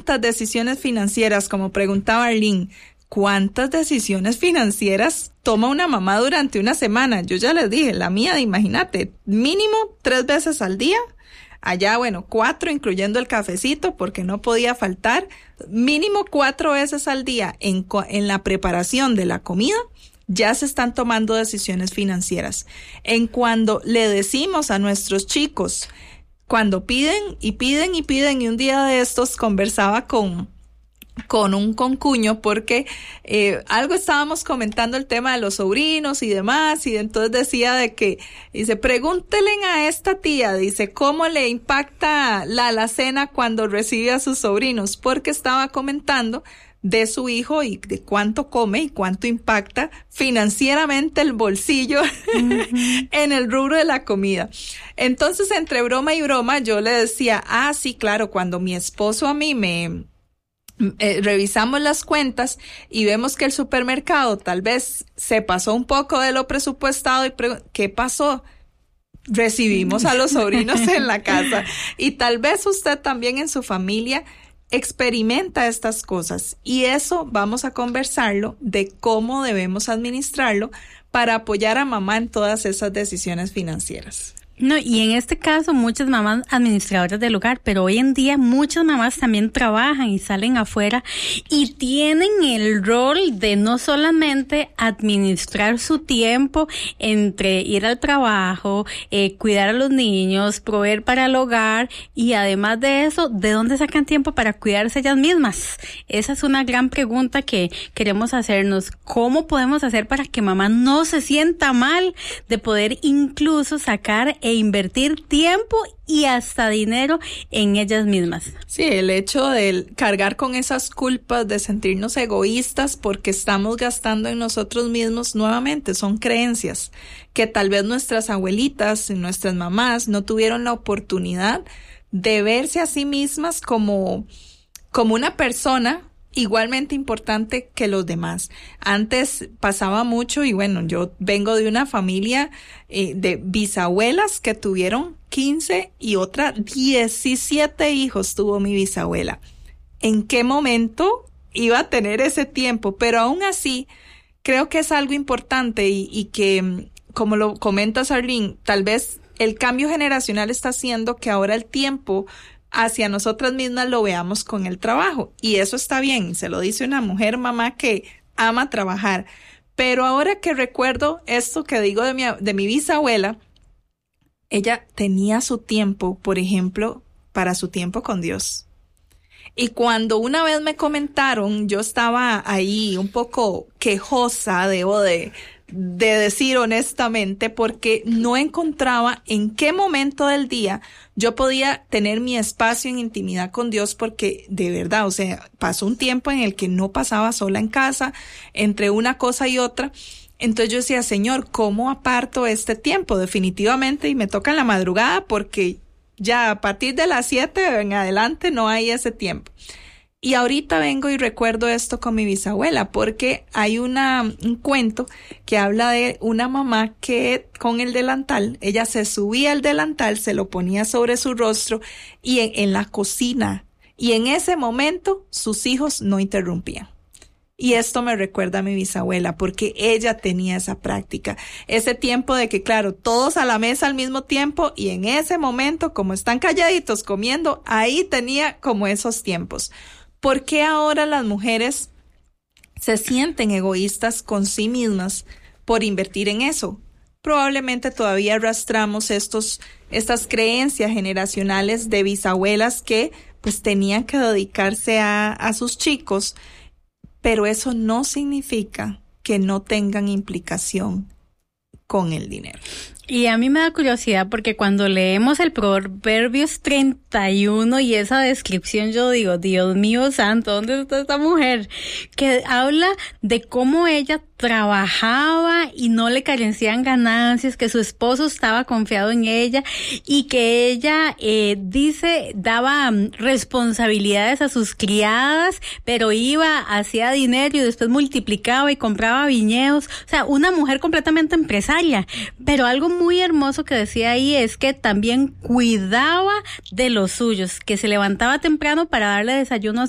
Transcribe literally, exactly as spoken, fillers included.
¿Cuántas decisiones financieras, como preguntaba Arlene, cuántas decisiones financieras toma una mamá durante una semana? Yo ya les dije, la mía, imagínate, mínimo tres veces al día. Allá, bueno, cuatro, incluyendo el cafecito, porque no podía faltar. Mínimo cuatro veces al día en, en la preparación de la comida, ya se están tomando decisiones financieras. En cuando le decimos a nuestros chicos, cuando piden y piden y piden, y un día de estos conversaba con... con un concuño porque eh, algo estábamos comentando el tema de los sobrinos y demás, y entonces decía de que, dice, pregúntenle a esta tía, dice, cómo le impacta la alacena cuando recibe a sus sobrinos, porque estaba comentando de su hijo y de cuánto come y cuánto impacta financieramente el bolsillo uh-huh. en el rubro de la comida. Entonces, entre broma y broma, yo le decía, ah, sí, claro, cuando mi esposo a mí me... Eh, revisamos las cuentas y vemos que el supermercado tal vez se pasó un poco de lo presupuestado y pre- ¿qué pasó? Recibimos a los sobrinos en la casa, y tal vez usted también en su familia experimenta estas cosas, y eso vamos a conversarlo de cómo debemos administrarlo para apoyar a mamá en todas esas decisiones financieras. No, y en este caso muchas mamás administradoras del hogar, pero hoy en día muchas mamás también trabajan y salen afuera y tienen el rol de no solamente administrar su tiempo entre ir al trabajo, eh, cuidar a los niños, proveer para el hogar, y además de eso, ¿de dónde sacan tiempo para cuidarse ellas mismas? Esa es una gran pregunta que queremos hacernos. ¿Cómo podemos hacer para que mamá no se sienta mal de poder incluso sacar e invertir tiempo y hasta dinero en ellas mismas? Sí, el hecho de cargar con esas culpas, de sentirnos egoístas porque estamos gastando en nosotros mismos, nuevamente son creencias que tal vez nuestras abuelitas, nuestras mamás no tuvieron la oportunidad de verse a sí mismas como, como una persona igualmente importante que los demás. Antes pasaba mucho, y bueno, yo vengo de una familia eh, de bisabuelas que tuvieron quince y otra diecisiete hijos tuvo mi bisabuela. ¿En qué momento iba a tener ese tiempo? Pero aún así, creo que es algo importante y, y que, como lo comentas, Arlene, tal vez el cambio generacional está haciendo que ahora el tiempo hacia nosotras mismas lo veamos con el trabajo, y eso está bien, se lo dice una mujer mamá que ama trabajar. Pero ahora que recuerdo esto que digo de mi, de mi bisabuela, ella tenía su tiempo, por ejemplo, para su tiempo con Dios. Y cuando una vez me comentaron, yo estaba ahí un poco quejosa, debo de de decir honestamente, porque no encontraba en qué momento del día yo podía tener mi espacio en intimidad con Dios, porque de verdad, o sea, pasó un tiempo en el que no pasaba sola en casa, entre una cosa y otra. Entonces yo decía, Señor, ¿cómo aparto este tiempo? Definitivamente, y me toca en la madrugada, porque ya a partir de las siete en adelante no hay ese tiempo. Y ahorita vengo y recuerdo esto con mi bisabuela, porque hay una, un cuento que habla de una mamá que con el delantal, ella se subía el delantal, se lo ponía sobre su rostro y en, en la cocina, y en ese momento sus hijos no interrumpían. Y esto me recuerda a mi bisabuela, porque ella tenía esa práctica, ese tiempo de que, claro, todos a la mesa al mismo tiempo, y en ese momento, como están calladitos comiendo, ahí tenía como esos tiempos. ¿Por qué ahora las mujeres se sienten egoístas con sí mismas por invertir en eso? Probablemente todavía arrastramos estos, estas creencias generacionales de bisabuelas que pues tenían que dedicarse a, a sus chicos, pero eso no significa que no tengan implicación con el dinero. Y a mí me da curiosidad porque cuando leemos el Proverbios treinta y uno y esa descripción, yo digo, Dios mío santo, ¿dónde está esta mujer? Que habla de cómo ella trabajaba y no le carecían ganancias, que su esposo estaba confiado en ella y que ella, eh, dice, daba responsabilidades a sus criadas, pero iba, hacía dinero y después multiplicaba y compraba viñedos. O sea, una mujer completamente empresaria. Pero algo muy hermoso que decía ahí es que también cuidaba de los suyos, que se levantaba temprano para darle desayuno a